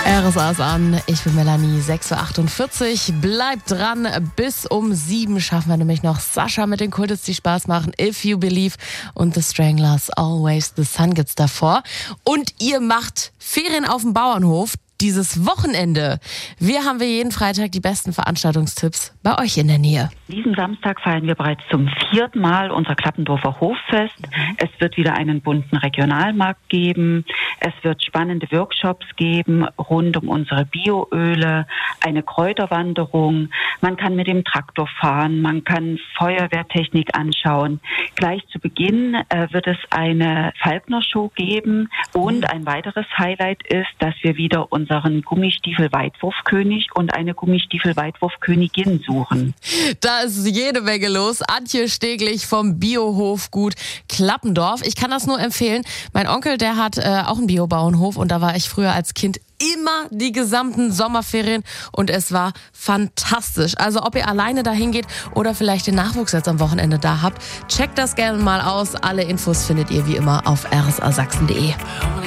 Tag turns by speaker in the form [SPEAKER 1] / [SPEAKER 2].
[SPEAKER 1] RSA ist an, ich bin Melanie, 6.48 Uhr. Bleibt dran, bis um 7 schaffen wir nämlich noch Sascha mit den Kultis, die Spaß machen. If You Believe und The Stranglers, Always the Sun gibt's davor. Und ihr macht Ferien auf dem Bauernhof dieses Wochenende. Wir haben jeden Freitag die besten Veranstaltungstipps bei euch in der Nähe.
[SPEAKER 2] Diesen Samstag feiern wir bereits zum 4. Mal unser Klappendorfer Hoffest. Es wird wieder einen bunten Regionalmarkt geben. Es wird spannende Workshops geben rund um unsere Bioöle, eine Kräuterwanderung. Man kann mit dem Traktor fahren, man kann Feuerwehrtechnik anschauen. Gleich zu Beginn wird es eine Falkner-Show geben und ein weiteres Highlight ist, dass wir wieder unseren Gummistiefel-Weitwurfkönig und eine Gummistiefel-Weitwurfkönigin suchen.
[SPEAKER 1] Da ist jede Menge los. Antje Steglich vom Biohofgut Klappendorf. Ich kann das nur empfehlen. Mein Onkel, der hat auch einen Biobauernhof und da war ich früher als Kind immer die gesamten Sommerferien und es war fantastisch. Also ob ihr alleine dahin geht oder vielleicht den Nachwuchs jetzt am Wochenende da habt, checkt das gerne mal aus. Alle Infos findet ihr wie immer auf rsasachsen.de.